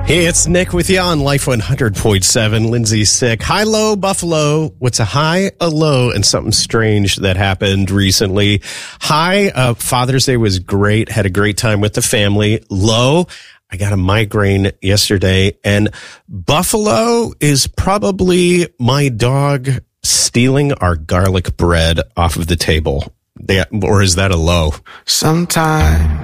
Hey, it's Nick with you on Life 100.7. Lindsay's sick. High, low, Buffalo. What's a high, a low, and something strange that happened recently? High, Father's Day was great. Had a great time with the family. Low, I got a migraine yesterday. And Buffalo is probably my dog stealing our garlic bread off of the table. Or is that a low? Sometimes